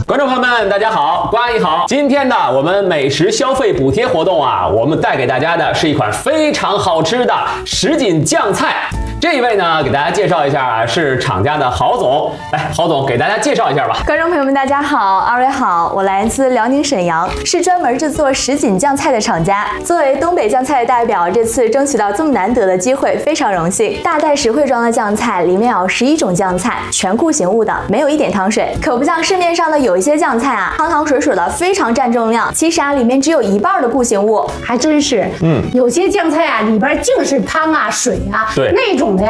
观众朋友们，大家好，瓜一好。今天呢，我们美食消费补贴活动啊，我们带给大家的是一款非常好吃的什锦酱菜。这一位呢，给大家介绍一下啊，是厂家的郝总。来，郝总给大家介绍一下吧。 观众朋友们，大家好，二位好，我来自辽宁沈阳，是专门制作什锦酱菜的厂家。作为东北酱菜的代表，这次争取到这么难得的机会，非常荣幸。大袋实惠装的酱菜里面有11种酱菜，全固形物的，没有一点汤水，可不像市面上的有一些酱菜啊，汤汤水水的，非常占重量。其实啊，里面只有1半的固形物， 还真是。有些酱菜啊，里边净是汤啊、水啊， 对， 那种